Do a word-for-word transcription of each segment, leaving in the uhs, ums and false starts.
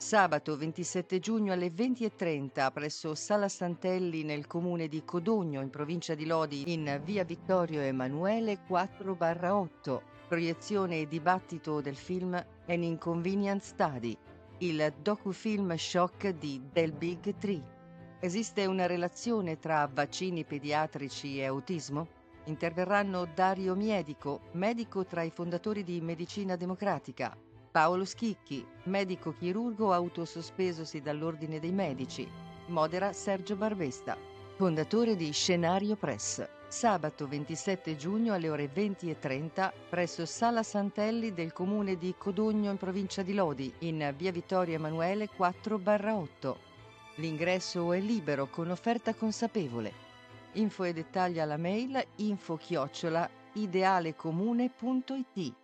Sabato ventisette giugno alle venti e trenta presso Sala Santelli nel comune di Codogno in provincia di Lodi in via Vittorio Emanuele quattro otto. Proiezione e dibattito del film An Inconvenient Study, il docufilm shock di Del Big Tree. Esiste una relazione tra vaccini pediatrici e autismo? Interverranno Dario Miedico, medico tra i fondatori di Medicina Democratica, Paolo Schicchi, medico chirurgo autosospesosi dall'Ordine dei Medici. Modera Sergio Barbesta, fondatore di Scenario Press. Sabato ventisette giugno alle ore venti e trenta presso Sala Santelli del comune di Codogno in provincia di Lodi in via Vittorio Emanuele quattro otto. L'ingresso è libero con offerta consapevole. Info e dettagli alla mail info chiocciola idealecomune punto it.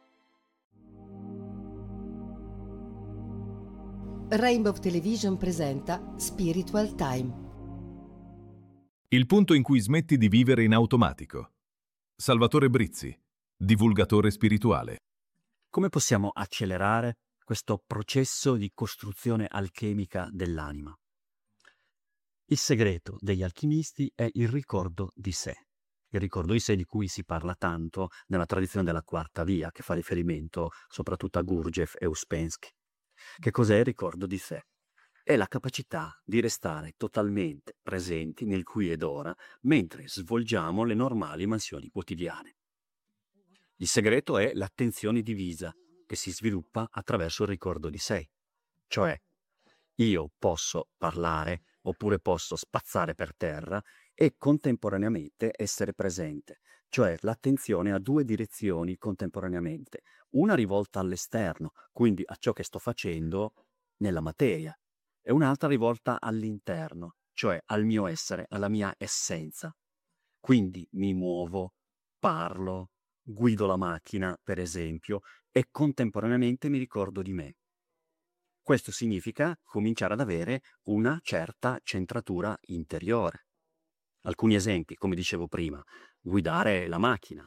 Rainbow Television presenta Spiritual Time. Il punto in cui smetti di vivere in automatico. Salvatore Brizzi, divulgatore spirituale. Come possiamo accelerare questo processo di costruzione alchemica dell'anima? Il segreto degli alchimisti è il ricordo di sé. Il ricordo di sé di cui si parla tanto nella tradizione della quarta via, che fa riferimento soprattutto a Gurdjieff e Uspensky. Che cos'è il ricordo di sé? È la capacità di restare totalmente presenti nel qui ed ora mentre svolgiamo le normali mansioni quotidiane. Il segreto è l'attenzione divisa che si sviluppa attraverso il ricordo di sé. Cioè, io posso parlare oppure posso spazzare per terra e contemporaneamente essere presente. Cioè, l'attenzione ha due direzioni contemporaneamente. Una rivolta all'esterno, quindi a ciò che sto facendo nella materia, e un'altra rivolta all'interno, cioè al mio essere, alla mia essenza. Quindi mi muovo, parlo, guido la macchina, per esempio, e contemporaneamente mi ricordo di me. Questo significa cominciare ad avere una certa centratura interiore. Alcuni esempi, come dicevo prima: guidare la macchina,